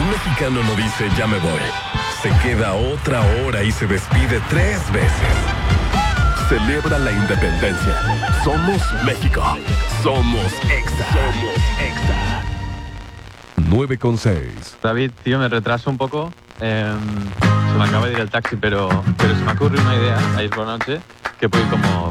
Un mexicano no dice ya me voy. Se queda otra hora y se despide 3 veces. Celebra la independencia. Somos México. Somos Exa. Somos Exa. 9,6. David, tío, me retraso un poco. Se me acaba de ir el taxi, pero se me ocurre una idea ayer por la noche que puede ir como...